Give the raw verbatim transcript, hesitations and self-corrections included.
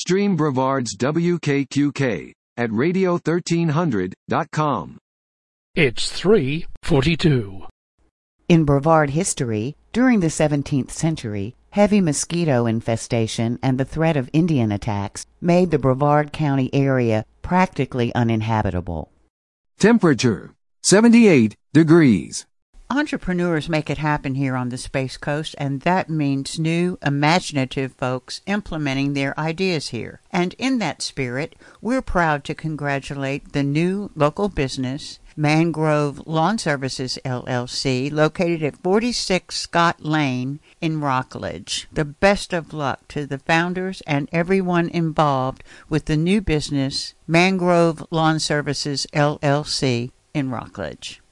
Stream Brevard's W K Q K at radio thirteen hundred dot com. It's three forty-two. In Brevard history, during the seventeenth century, heavy mosquito infestation and the threat of Indian attacks made the Brevard County area practically uninhabitable. Temperature, seventy-eight degrees. Entrepreneurs make it happen here on the Space Coast, and that means new, imaginative folks implementing their ideas here. And in that spirit, we're proud to congratulate the new local business, Mangrove Lawn Services, L L C, located at forty-six Scott Lane in Rockledge. The best of luck to the founders and everyone involved with the new business, Mangrove Lawn Services, L L C, in Rockledge.